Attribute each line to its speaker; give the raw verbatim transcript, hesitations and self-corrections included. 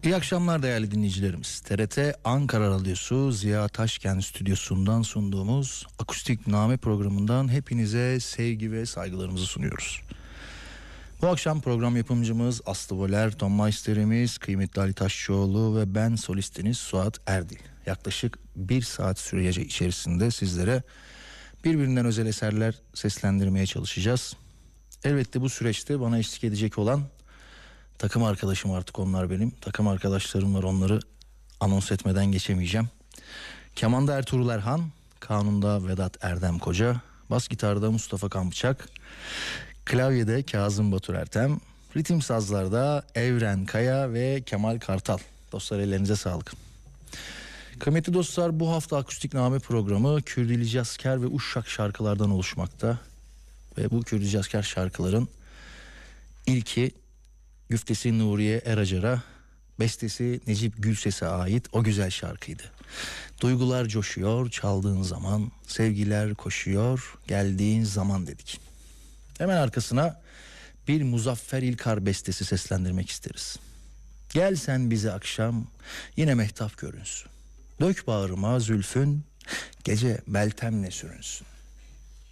Speaker 1: İyi akşamlar değerli dinleyicilerimiz. T R T Ankara Radyosu Ziya Taşkent stüdyosundan sunduğumuz Akustik Name programından hepinize sevgi ve saygılarımızı sunuyoruz. Bu akşam program yapımcımız Aslı Voler, Ton Meister'imiz kıymetli Ali Taşçıoğlu ve ben solistiniz Suat Erdil. Yaklaşık bir saat süreci içerisinde sizlere birbirinden özel eserler seslendirmeye çalışacağız. Elbette bu süreçte bana eşlik edecek olan takım arkadaşım, artık onlar benim. Takım arkadaşlarım var, onları anons etmeden geçemeyeceğim. Kemanda Ertuğrul Erhan, kanunda Vedat Erdem Koca, bas gitarda Mustafa Kampçak, klavyede Kazım Batur Ertem, ritim sazlarda Evren Kaya ve Kemal Kartal. Dostlar, ellerinize sağlık. Kıymetli dostlar, bu hafta Akustik Name programı Kürdili Cazker ve Uşak şarkılardan oluşmakta. Ve bu Kürdili Cazker şarkıların ilki güftesi Nuriye Eracar'a, bestesi Necip Gülses'e ait o güzel şarkıydı. Duygular coşuyor çaldığın zaman, sevgiler koşuyor geldiğin zaman dedik. Hemen arkasına bir Muzaffer İlkar bestesi seslendirmek isteriz. Gel sen bize akşam yine mehtap görünsün. Dök bağrıma zülfün, gece meltemle sürünsün.